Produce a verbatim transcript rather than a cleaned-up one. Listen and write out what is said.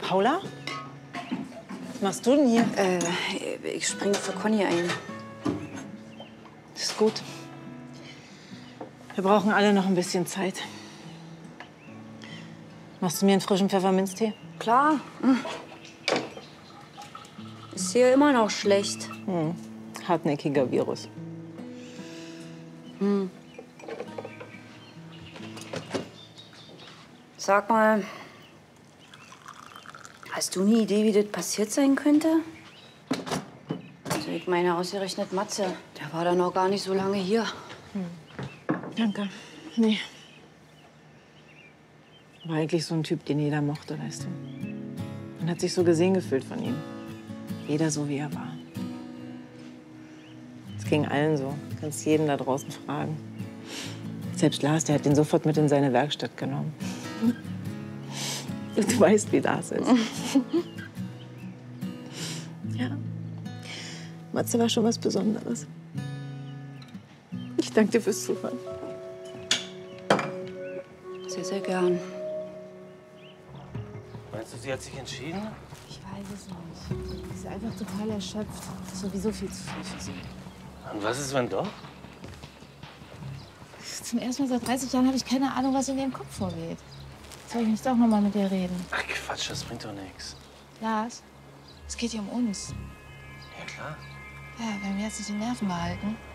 Paula? Was machst du denn hier? Äh, ich springe für Conny ein. Das ist gut. Wir brauchen alle noch ein bisschen Zeit. Machst du mir einen frischen Pfefferminztee? Klar. Ist hier immer noch schlecht. Hm. Hartnäckiger Virus. Hm. Sag mal, hast du eine Idee, wie das passiert sein könnte? Also ich meine, ausgerechnet Matze, der war da noch gar nicht so lange hier. Hm. Danke. Nee. War eigentlich so ein Typ, den jeder mochte, weißt du. Man hat sich so gesehen gefühlt von ihm. Jeder so, wie er war. Es ging allen so. Du kannst jeden da draußen fragen. Selbst Lars, der hat ihn sofort mit in seine Werkstatt genommen. Du weißt, wie das ist. Ja. Matze war schon was Besonderes. Ich danke dir fürs Zuhören. Sehr, sehr gern. Meinst du, sie hat sich entschieden? Ich weiß es nicht. Sie ist einfach total erschöpft. Das ist sowieso viel zu viel für sie. Und was ist, wenn doch? Zum ersten Mal seit dreißig Jahren habe ich keine Ahnung, was in ihrem Kopf vorgeht. Soll ich nicht doch noch mal mit ihr reden? Ach Quatsch, das bringt doch nichts. Lars, es geht hier um uns. Ja, klar. Ja, wenn wir jetzt nicht die Nerven behalten,